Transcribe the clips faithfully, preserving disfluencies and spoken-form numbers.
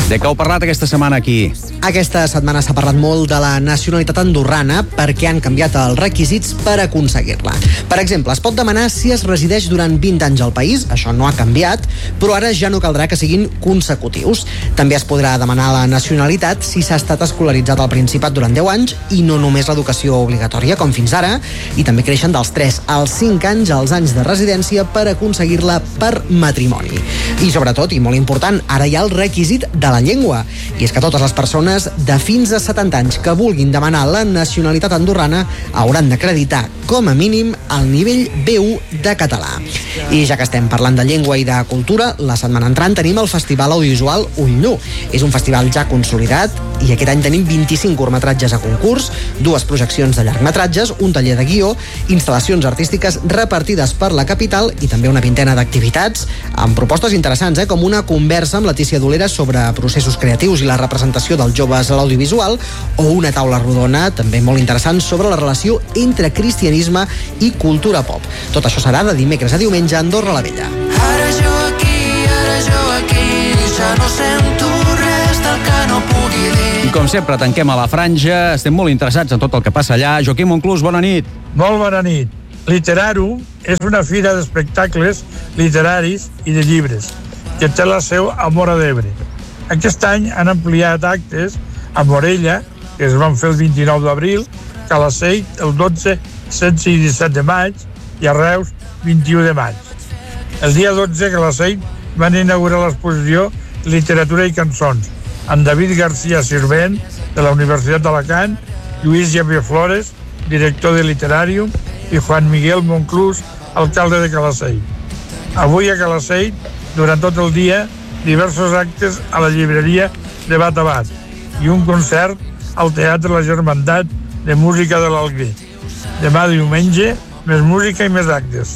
De què heu parlat aquesta setmana aquí? Aquesta setmana s'ha parlat molt de la nacionalitat andorrana perquè han canviat els requisits per aconseguir-la. Per exemple, es pot demanar si es resideix durant vint anys al país, això no ha canviat, però ara ja no caldrà que siguin consecutius. També es podrà demanar la nacionalitat si s'ha estat escolaritzat al Principat durant deu anys i no només l'educació obligatòria, com fins ara, i també creixen dels tres als cinc anys els anys de residència per aconseguir-la per matrimoni. I sobretot, i molt important, ara hi ha el requisit de la llengua, i és que totes les persones de fins a setanta anys que vulguin demanar la nacionalitat andorrana hauran d'acreditar, com a mínim, el nivell B u de català. I ja que estem parlant de llengua i de cultura, la setmana entrant tenim el Festival Audiovisual Ull Nu. És un festival ja consolidat i aquest any tenim vint-i-cinc curtmetratges a concurs, dues projeccions de llargmetratges, un taller de guió, instal·lacions artístiques repartides per la capital i també una vintena d'activitats amb propostes interessants, eh, com una conversa amb Letícia Dolera sobre processos creatius i la representació dels joves a l'audiovisual o una taula rodona també molt interessant sobre la relació entre cristianisme i cultura pop. Tot això serà de dimecres a diumenge a Andorra la Vella. Ara jo aquí, ara jo aquí, ja no sento res del que no pugui dir. I com sempre, tanquem a la franja. Estem molt interessats en tot el que passa allà. Joaquim Monclús, bona nit. Molt bona nit. Literarum és una fira d'espectacles literaris i de llibres que té la seu a Móra d'Ebre. Aquest any han ampliat actes a Morella, que es van fer el vint-i-nou d'abril, Calaceit el dotze, setze i disset de maig i a Reus vint-i-u de maig. El dia dotze a Calaceit van inaugurar l'exposició Literatura i cançons amb David García Sirvent de la Universitat d'Alacant, Lluís Javier Flores, director de Literarium, i Juan Miguel Monclús, alcalde de Calaceit. Avui a Calaceit, durant tot el dia, diversos actes a la llibreria de Bat a Bat i un concert al Teatre La Germandat de Música de l'Alguer. Demà diumenge, més música i més actes.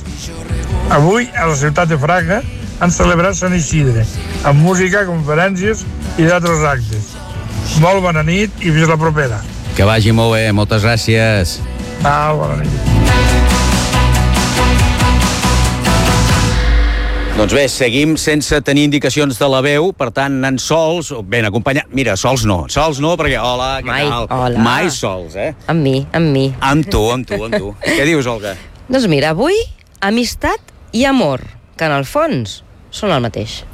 Avui, a la ciutat de Fraga, han celebrat Sant Isidre, amb música, conferències i d'altres actes. Molt bona nit i fins la propera. Que vagi molt bé, moltes gràcies. Ah, bona nit. Doncs bé, seguim sense tenir indicacions de la veu, per tant, anant sols, ben acompanyats. Mira, sols no, sols no, perquè hola, què Mai, tal? hola. Mai sols, eh? Amb mi, amb mi. Amb tu, amb tu, amb tu. Què dius, Olga? Doncs mira, avui, amistat i amor, que en el fons són el mateix.